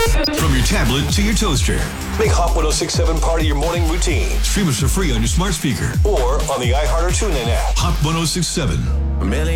From your tablet to your toaster. Make Hot 106.7 part of your morning routine. Stream us for free on your smart speaker or on the iHeart or TuneIn app. Hot 106.7.